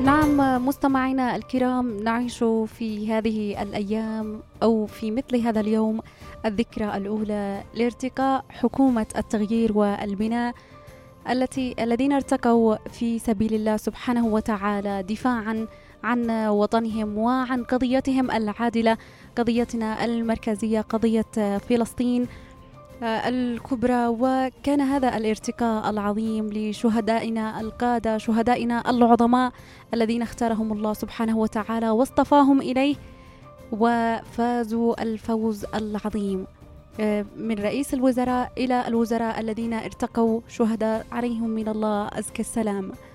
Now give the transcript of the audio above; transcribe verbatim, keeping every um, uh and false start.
نعم مستمعينا الكرام، نعيش في هذه الأيام أو في مثل هذا اليوم الذكرى الأولى لارتقاء حكومة التغيير والبناء التي الذين ارتقوا في سبيل الله سبحانه وتعالى دفاعا عن وطنهم وعن قضيتهم العادلة، قضيتنا المركزية، قضية فلسطين الكبرى. وكان هذا الارتقاء العظيم لشهدائنا القادة، شهدائنا العظماء الذين اختارهم الله سبحانه وتعالى واصطفاهم إليه وفازوا الفوز العظيم، من رئيس الوزراء إلى الوزراء الذين ارتقوا شهداء عليهم من الله أزكى السلام.